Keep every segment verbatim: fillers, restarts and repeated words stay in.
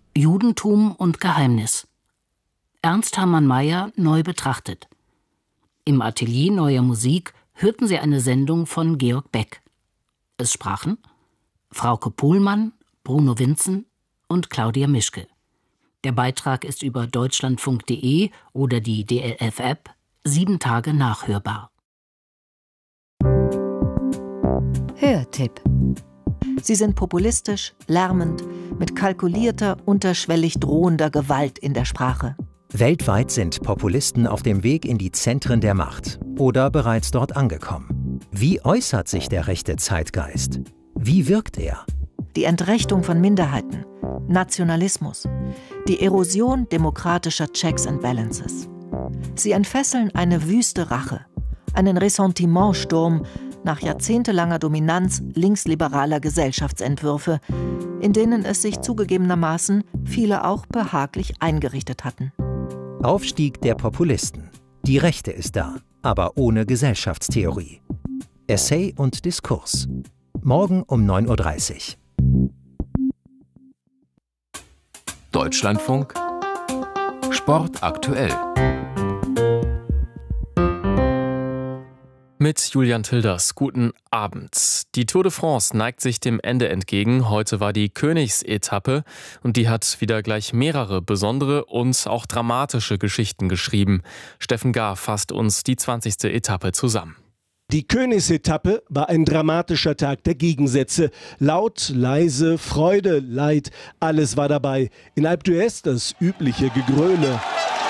Judentum und Geheimnis. Ernst Hermann Meyer neu betrachtet. Im Atelier Neuer Musik hörten Sie eine Sendung von Georg Beck. Es sprachen Frauke Pohlmann, Bruno Winzen und Claudia Mischke. Der Beitrag ist über deutschlandfunk punkt de oder die D L F-App sieben Tage nachhörbar. Hörtipp. Sie sind populistisch, lärmend, mit kalkulierter, unterschwellig drohender Gewalt in der Sprache. Weltweit sind Populisten auf dem Weg in die Zentren der Macht oder bereits dort angekommen. Wie äußert sich der rechte Zeitgeist? Wie wirkt er? Die Entrechtung von Minderheiten, Nationalismus, die Erosion demokratischer Checks and Balances. Sie entfesseln eine wüste Rache, einen Ressentimentsturm nach jahrzehntelanger Dominanz linksliberaler Gesellschaftsentwürfe, in denen es sich zugegebenermaßen viele auch behaglich eingerichtet hatten. Aufstieg der Populisten. Die Rechte ist da, aber ohne Gesellschaftstheorie. Essay und Diskurs. Morgen um neun Uhr dreißig. Deutschlandfunk Sport aktuell. Mit Julian Tilders, guten Abend. Die Tour de France neigt sich dem Ende entgegen. Heute war die Königsetappe und die hat wieder gleich mehrere besondere und auch dramatische Geschichten geschrieben. Steffen Gahr fasst uns die zwanzigste Etappe zusammen. Die Königsetappe war ein dramatischer Tag der Gegensätze. Laut, leise, Freude, Leid, alles war dabei. In Alpe d'Huez das übliche Gegröle.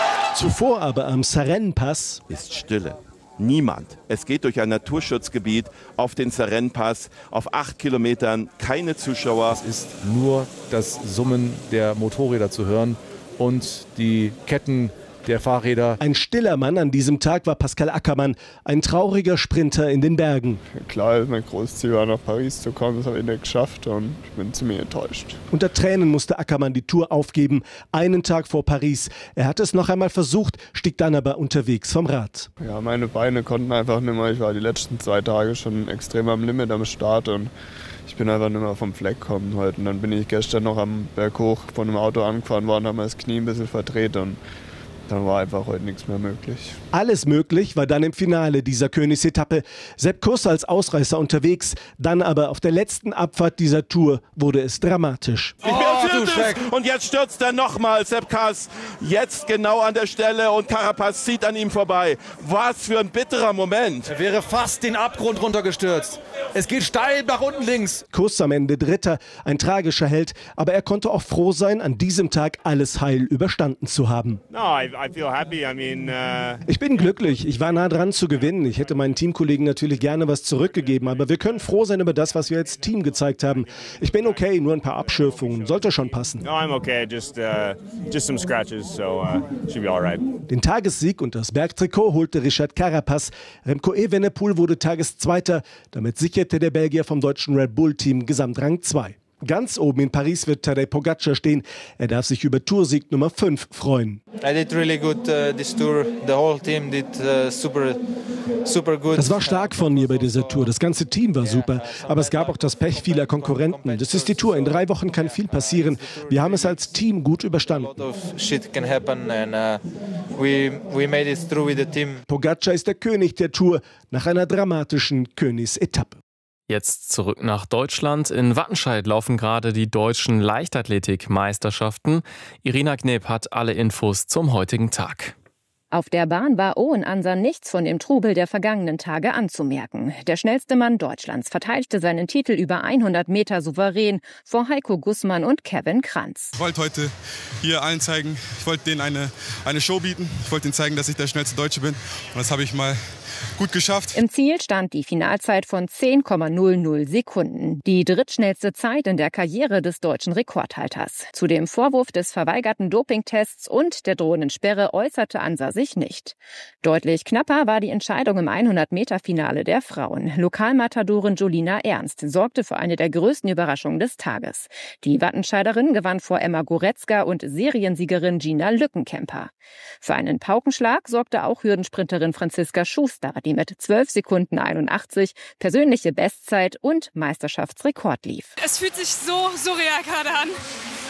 Zuvor aber am Sarenne-Pass ist Stille. Niemand. Es geht durch ein Naturschutzgebiet auf den Sarenne-Pass, auf acht Kilometern, keine Zuschauer. Es ist nur das Summen der Motorräder zu hören und die Ketten der Fahrräder. Ein stiller Mann an diesem Tag war Pascal Ackermann, ein trauriger Sprinter in den Bergen. Klar, mein großes Ziel war, nach Paris zu kommen, das habe ich nicht geschafft und ich bin ziemlich enttäuscht. Unter Tränen musste Ackermann die Tour aufgeben, einen Tag vor Paris. Er hatte es noch einmal versucht, stieg dann aber unterwegs vom Rad. Ja, meine Beine konnten einfach nicht mehr. Ich war die letzten zwei Tage schon extrem am Limit am Start und ich bin einfach nicht mehr vom Fleck gekommen heute. Und dann bin ich gestern noch am Berg hoch von einem Auto angefahren worden, habe mir das Knie ein bisschen verdreht und dann war einfach heute nichts mehr möglich. Alles möglich war dann im Finale dieser Königsetappe. Sepp Kuss als Ausreißer unterwegs, dann aber auf der letzten Abfahrt dieser Tour wurde es dramatisch. Ich bin oh, viertes und jetzt stürzt er nochmal, Sepp Kuss, jetzt genau an der Stelle und Carapaz zieht an ihm vorbei. Was für ein bitterer Moment. Er wäre fast den Abgrund runtergestürzt. Es geht steil nach unten links. Kuss am Ende Dritter, ein tragischer Held, aber er konnte auch froh sein, an diesem Tag alles heil überstanden zu haben. No, I, I feel happy. I mean, uh... Ich bin glücklich, ich war nah dran zu gewinnen. Ich hätte meinen Teamkollegen natürlich gerne was zurückgegeben, aber wir können froh sein über das, was wir als Team gezeigt haben. Ich bin okay, nur ein paar Abschürfungen, sollte schon passen. No, I'm okay, just, uh, just some scratches, so uh, should be all right. Den Tagessieg und das Bergtrikot holte Richard Carapaz. Remco Evenepoel wurde Tageszweiter. Damit sicherte der Belgier vom deutschen Red Bull-Team Gesamtrang zwei. Ganz oben in Paris wird Tadej Pogacar stehen. Er darf sich über Toursieg Nummer fünf freuen. I did really good uh, this tour. The whole team did uh, super, super good. Das war stark von mir bei dieser Tour. Das ganze Team war super. Aber es gab auch das Pech vieler Konkurrenten. Das ist die Tour. In drei Wochen kann viel passieren. Wir haben es als Team gut überstanden. Pogacar ist der König der Tour nach einer dramatischen Königsetappe. Jetzt zurück nach Deutschland. In Wattenscheid laufen gerade die deutschen Leichtathletik-Meisterschaften. Irina Kneb hat alle Infos zum heutigen Tag. Auf der Bahn war Owen Anser nichts von dem Trubel der vergangenen Tage anzumerken. Der schnellste Mann Deutschlands verteidigte seinen Titel über hundert Meter souverän vor Heiko Gussmann und Kevin Kranz. Ich wollte heute hier allen zeigen, ich wollte denen eine, eine Show bieten. Ich wollte ihnen zeigen, dass ich der schnellste Deutsche bin. Und das habe ich mal gut geschafft. Im Ziel stand die Finalzeit von zehn Komma null null Sekunden. Die drittschnellste Zeit in der Karriere des deutschen Rekordhalters. Zu dem Vorwurf des verweigerten Dopingtests und der drohenden Sperre äußerte Anser sich nicht. Deutlich knapper war die Entscheidung im hundert Meter Finale der Frauen. Lokalmatadorin Jolina Ernst sorgte für eine der größten Überraschungen des Tages. Die Wattenscheiderin gewann vor Emma Goretzka und Seriensiegerin Gina Lückenkämper. Für einen Paukenschlag sorgte auch Hürdensprinterin Franziska Schuster, die mit zwölf Sekunden einundachtzig persönliche Bestzeit und Meisterschaftsrekord lief. Es fühlt sich so surreal gerade an.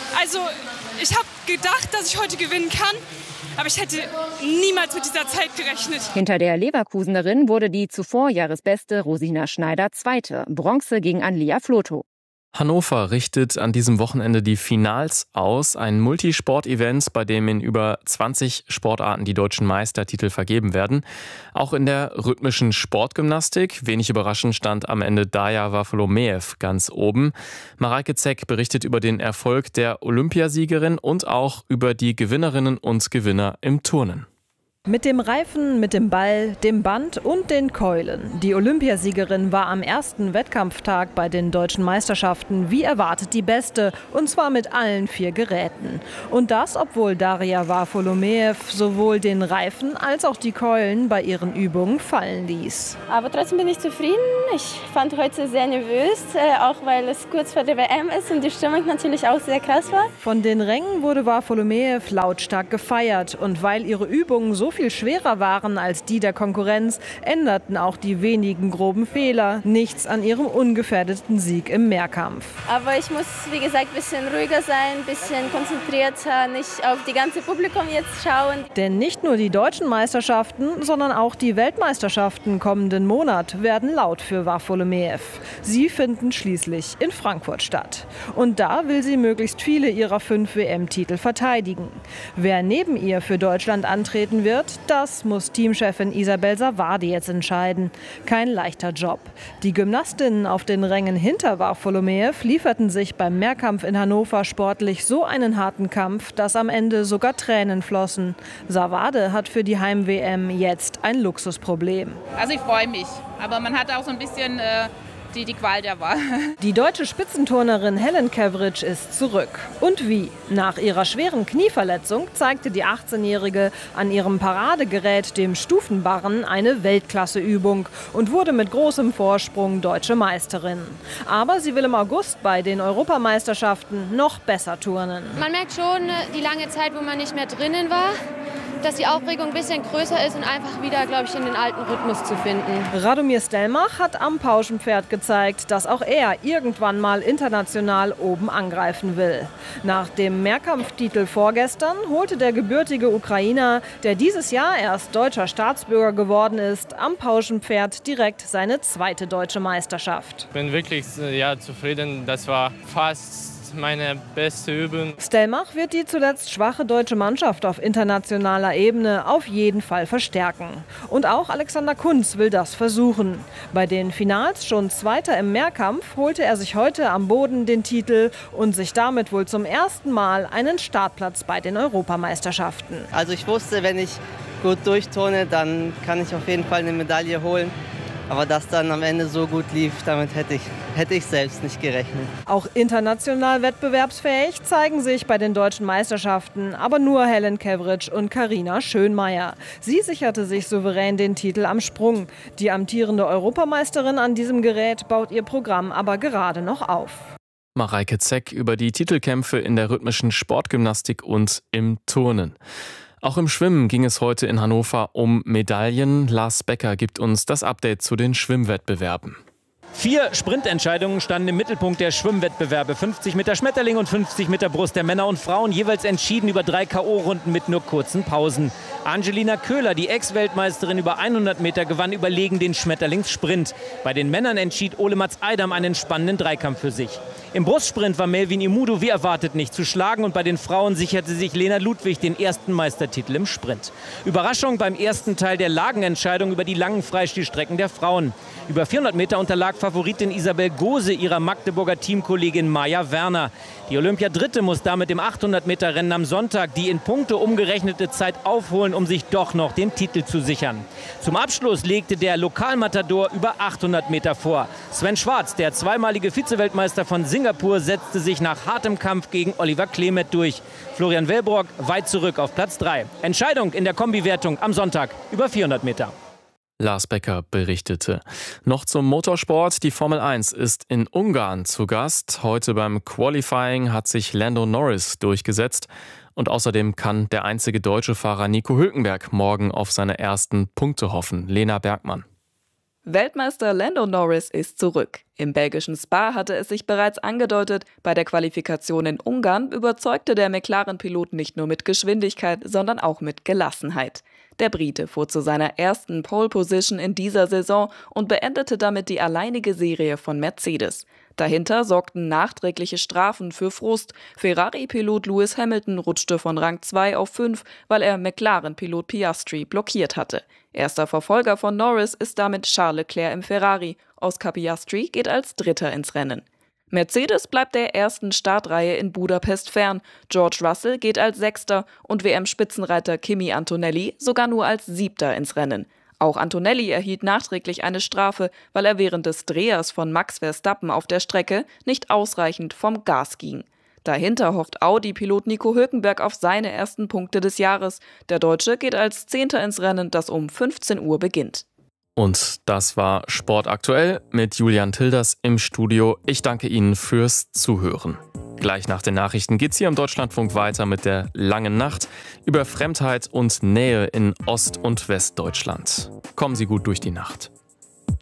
Also ich habe gedacht, dass ich heute gewinnen kann, aber ich hätte niemals mit dieser Zeit gerechnet. Hinter der Leverkusenerin wurde die zuvor Jahresbeste Rosina Schneider Zweite. Bronze gegen Anlia Floto. Hannover richtet an diesem Wochenende die Finals aus, ein Multisport-Event, bei dem in über zwanzig Sportarten die deutschen Meistertitel vergeben werden. Auch in der rhythmischen Sportgymnastik, wenig überraschend, stand am Ende Darja Wafolomeev ganz oben. Mareike Zeck berichtet über den Erfolg der Olympiasiegerin und auch über die Gewinnerinnen und Gewinner im Turnen. Mit dem Reifen, mit dem Ball, dem Band und den Keulen. Die Olympiasiegerin war am ersten Wettkampftag bei den deutschen Meisterschaften wie erwartet die Beste, und zwar mit allen vier Geräten. Und das, obwohl Darja Wafolomeev sowohl den Reifen als auch die Keulen bei ihren Übungen fallen ließ. Aber trotzdem bin ich zufrieden. Ich fand heute sehr nervös, auch weil es kurz vor der W M ist und die Stimmung natürlich auch sehr krass war. Von den Rängen wurde Wafolomeev lautstark gefeiert, und weil ihre Übungen so viel schwerer waren als die der Konkurrenz, änderten auch die wenigen groben Fehler nichts an ihrem ungefährdeten Sieg im Mehrkampf. Aber ich muss, wie gesagt, ein bisschen ruhiger sein, ein bisschen konzentrierter, nicht auf die ganze Publikum jetzt schauen. Denn nicht nur die deutschen Meisterschaften, sondern auch die Weltmeisterschaften kommenden Monat werden laut für Wafolomeev. Sie finden schließlich in Frankfurt statt. Und da will sie möglichst viele ihrer fünf W M-Titel verteidigen. Wer neben ihr für Deutschland antreten wird, das muss Teamchefin Isabel Savardi jetzt entscheiden. Kein leichter Job. Die Gymnastinnen auf den Rängen hinter Wafolomeev lieferten sich beim Mehrkampf in Hannover sportlich so einen harten Kampf, dass am Ende sogar Tränen flossen. Savardi hat für die Heim-W M jetzt ein Luxusproblem. Also ich freue mich, aber man hat auch so ein bisschen äh Die, die Qual der Wahl. Die deutsche Spitzenturnerin Helen Cavridge ist zurück. Und wie? Nach ihrer schweren Knieverletzung zeigte die achtzehnjährige an ihrem Paradegerät, dem Stufenbarren, eine Weltklasseübung und wurde mit großem Vorsprung deutsche Meisterin. Aber sie will im August bei den Europameisterschaften noch besser turnen. Man merkt schon die lange Zeit, wo man nicht mehr drinnen war, dass die Aufregung ein bisschen größer ist und einfach wieder, glaube ich, in den alten Rhythmus zu finden. Radomir Stelmach hat am Pauschenpferd gezeigt, dass auch er irgendwann mal international oben angreifen will. Nach dem Mehrkampftitel vorgestern holte der gebürtige Ukrainer, der dieses Jahr erst deutscher Staatsbürger geworden ist, am Pauschenpferd direkt seine zweite deutsche Meisterschaft. Ich bin wirklich ja, zufrieden. Das war fast meine beste Übung. Stelmach wird die zuletzt schwache deutsche Mannschaft auf internationaler Ebene auf jeden Fall verstärken. Und auch Alexander Kunz will das versuchen. Bei den Finals, schon Zweiter im Mehrkampf, holte er sich heute am Boden den Titel und sich damit wohl zum ersten Mal einen Startplatz bei den Europameisterschaften. Also ich wusste, wenn ich gut durchturne, dann kann ich auf jeden Fall eine Medaille holen. Aber dass dann am Ende so gut lief, damit hätte ich, hätte ich selbst nicht gerechnet. Auch international wettbewerbsfähig zeigen sich bei den deutschen Meisterschaften aber nur Helen Cavridge und Carina Schönmeier. Sie sicherte sich souverän den Titel am Sprung. Die amtierende Europameisterin an diesem Gerät baut ihr Programm aber gerade noch auf. Mareike Zeck über die Titelkämpfe in der rhythmischen Sportgymnastik und im Turnen. Auch im Schwimmen ging es heute in Hannover um Medaillen. Lars Becker gibt uns das Update zu den Schwimmwettbewerben. Vier Sprintentscheidungen standen im Mittelpunkt der Schwimmwettbewerbe. fünfzig Meter Schmetterling und fünfzig Meter Brust der Männer und Frauen, jeweils entschieden über drei K O-Runden mit nur kurzen Pausen. Angelina Köhler, die Ex-Weltmeisterin über hundert Meter, gewann überlegen den Schmetterlingssprint. Bei den Männern entschied Ole Mats Eidam einen spannenden Dreikampf für sich. Im Brustsprint war Melvin Imudu wie erwartet nicht zu schlagen und bei den Frauen sicherte sich Lena Ludwig den ersten Meistertitel im Sprint. Überraschung beim ersten Teil der Lagenentscheidung über die langen Freistilstrecken der Frauen. Über vierhundert Meter unterlag Favoritin Isabel Gose ihrer Magdeburger Teamkollegin Maja Werner. Die Olympiadritte muss damit im achthundert Meter Rennen am Sonntag die in Punkte umgerechnete Zeit aufholen, um sich doch noch den Titel zu sichern. Zum Abschluss legte der Lokalmatador über achthundert Meter vor. Sven Schwarz, der zweimalige Vizeweltmeister von Singapur, setzte sich nach hartem Kampf gegen Oliver Klemet durch. Florian Wellbrock weit zurück auf Platz drei. Entscheidung in der Kombiwertung am Sonntag über vierhundert Meter. Lars Becker berichtete. Noch zum Motorsport. Die Formel eins ist in Ungarn zu Gast. Heute beim Qualifying hat sich Lando Norris durchgesetzt. Und außerdem kann der einzige deutsche Fahrer Nico Hülkenberg morgen auf seine ersten Punkte hoffen. Lena Bergmann. Weltmeister Lando Norris ist zurück. Im belgischen Spa hatte es sich bereits angedeutet, bei der Qualifikation in Ungarn überzeugte der McLaren-Pilot nicht nur mit Geschwindigkeit, sondern auch mit Gelassenheit. Der Brite fuhr zu seiner ersten Pole-Position in dieser Saison und beendete damit die alleinige Serie von Mercedes. Dahinter sorgten nachträgliche Strafen für Frust. Ferrari-Pilot Lewis Hamilton rutschte von Rang zwei auf fünf, weil er McLaren-Pilot Piastri blockiert hatte. Erster Verfolger von Norris ist damit Charles Leclerc im Ferrari. Oscar Piastri geht als Dritter ins Rennen. Mercedes bleibt der ersten Startreihe in Budapest fern. George Russell geht als Sechster und W M-Spitzenreiter Kimi Antonelli sogar nur als Siebter ins Rennen. Auch Antonelli erhielt nachträglich eine Strafe, weil er während des Drehers von Max Verstappen auf der Strecke nicht ausreichend vom Gas ging. Dahinter hofft Audi-Pilot Nico Hülkenberg auf seine ersten Punkte des Jahres. Der Deutsche geht als Zehnter ins Rennen, das um fünfzehn Uhr beginnt. Und das war Sport aktuell mit Julian Tilders im Studio. Ich danke Ihnen fürs Zuhören. Gleich nach den Nachrichten geht's hier im Deutschlandfunk weiter mit der langen Nacht über Fremdheit und Nähe in Ost- und Westdeutschland. Kommen Sie gut durch die Nacht.